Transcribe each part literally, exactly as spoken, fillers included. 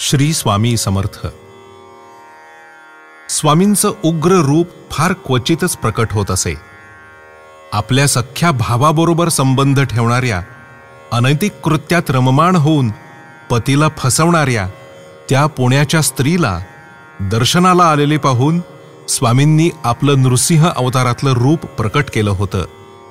श्री स्वामी समर्थ. स्वामींचं उग्र रूप फार क्वचितच प्रकट होत असे. आपल्या सख्या भावाबरोबर संबंध ठेवणाऱ्या, अनैतिक कृत्यात रममाण होऊन पतीला फसवणाऱ्या त्या पुण्याच्या स्त्रीला दर्शनाला आलेले पाहून स्वामींनी आपलं नृसिंह अवतारातलं रूप प्रकट केलं होतं.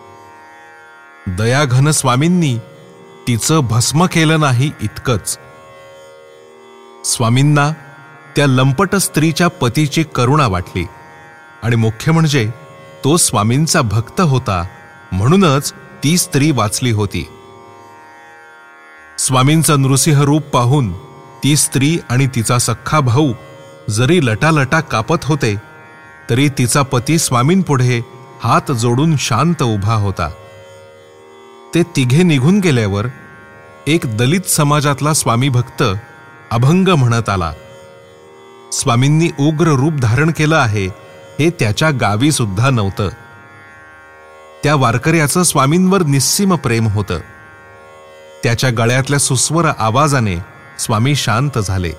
दयाघन स्वामींनी तिचं भस्म केलं नाही इतकंच. स्वामींना त्या लंपट स्त्रीच्या पतीची करुणा वाटली आणि मुख्य म्हणजे तो स्वामींचा भक्त होता, म्हणूनच ती स्त्री वाचली होती. स्वामींचं नृसिंह रूप पाहून ती स्त्री आणि तिचा सख्खा भाऊ जरी लटालटा कापत होते, तरी तिचा पती स्वामींपुढे हात जोडून शांत उभा होता. ते तिघे निघून गेल्यावर एक दलित समाजातला स्वामी भक्त अभंग म्हणत आला. स्वामींनी उग्र रूप धारण केलं आहे हे त्याच्या गावी सुद्धा नव्हतं. त्या वारकऱ्याचं स्वामींवर निस्सीम प्रेम होतं. त्याच्या गळ्यातल्या सुस्वर आवाजाने स्वामी शांत झाले.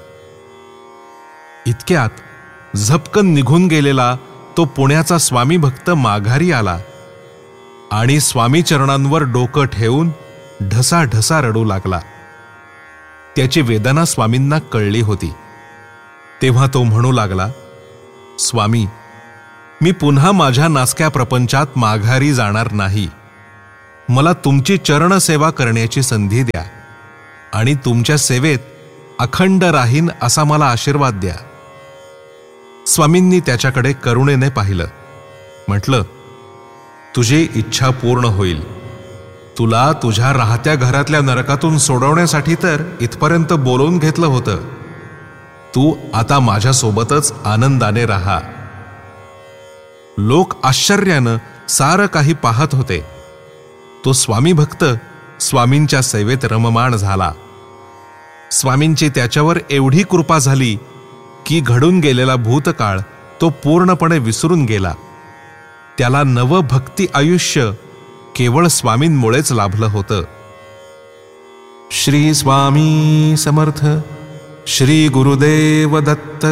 इतक्यात झपकन निघून गेलेला तो पुण्याचा स्वामी भक्त माघारी आला आणि स्वामी चरणांवर डोकं ठेवून ढसा ढसा रडू लागला. त्याची वेदना स्वामींना कळली होती. तेव्हा तो म्हणू लागला, स्वामी, मी पुन्हा माझ्या नासक्या प्रपंचात माघारी जाणार नाही. मला तुमची चरणसेवा करण्याची संधी द्या आणि तुमच्या सेवेत अखंड राहीन असा मला आशीर्वाद द्या. स्वामींनी त्याच्याकडे करुणेने पाहिलं. म्हटलं, तुझी इच्छा पूर्ण होईल. तुला तुझ्या राहत्या घरातल्या नरकातून सोडवण्यासाठी तर इथपर्यंत बोलवून घेतलं होतं. तू आता माझ्यासोबतच आनंदाने राहा. लोक आश्चर्यानं सारं काही पाहत होते. तो स्वामी भक्त स्वामींच्या सेवेत रममाण झाला. स्वामींची त्याच्यावर एवढी कृपा झाली की घडून गेलेला भूतकाळ तो पूर्णपणे विसरून गेला. त्याला नव भक्ती आयुष्य केवळ स्वामींमुळेच लाभलं होतं. श्री स्वामी समर्थ. श्री गुरुदेव दत्त.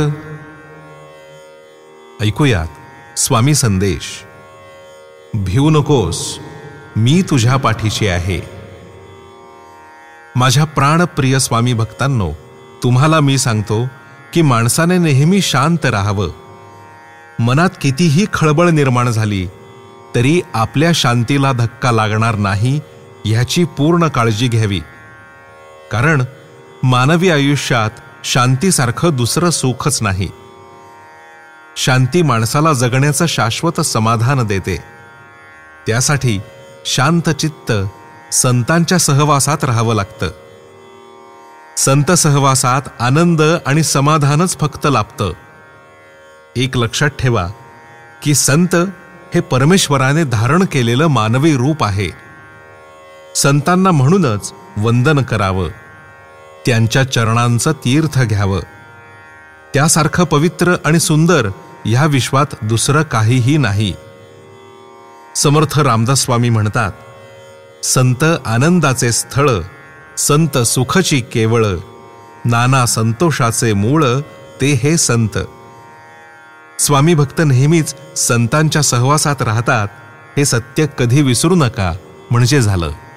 ऐकूयात स्वामी संदेश. भिवू नकोस, मी तुझ्या पाठीशी आहे. माझ्या प्राणप्रिय स्वामी भक्तांनो, तुम्हाला मी सांगतो की माणसाने नेहमी शांत राहावं. मनात कितीही खळबळ निर्माण झाली तरी आपल्या शांतीला धक्का लागणार नाही ह्याची पूर्ण काळजी घ्यावी. कारण मानवी आयुष्यात शांतीसारखं दुसरं सुखच नाही. शांती माणसाला जगण्याचं शाश्वत समाधान देते. त्यासाठी शांतचित्त संतांच्या सहवासात राहावं लागतं. संत सहवासात आनंद आणि समाधानच फक्त लाभतं. एक लक्षात ठेवा की संत हे परमेश्वराने धारण केलेलं मानवी रूप आहे. संतांना म्हणूनच वंदन करावं, त्यांच्या चरणांचं तीर्थ घ्यावं. त्यासारखं पवित्र आणि सुंदर ह्या विश्वात दुसरं काहीही नाही. समर्थ रामदास स्वामी म्हणतात, संत आनंदाचे स्थळ, संत सुखची केवळ, नाना संतोषाचे मूळ ते हे संत. स्वामी भक्त नेहमीच संतांच्या सहवासात राहतात हे सत्य कधी विसरू नका, म्हणजे झालं.